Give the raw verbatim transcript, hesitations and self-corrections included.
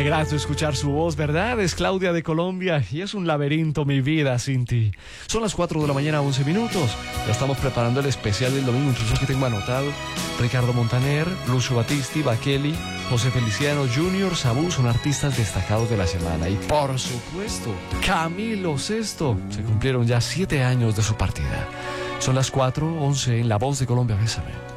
Me grato escuchar su voz, ¿verdad? Es Claudia de Colombia y es un laberinto mi vida sin ti. Son las cuatro de la mañana, once minutos. Ya estamos preparando el especial del domingo, incluso aquí tengo anotado. Ricardo Montaner, Lucio Battisti, Bakeli, José Feliciano junior, Sabú son artistas destacados de la semana. Y por supuesto, Camilo Sesto. Se cumplieron ya siete años de su partida. Son las cuatro once en La Voz de Colombia. Bésame.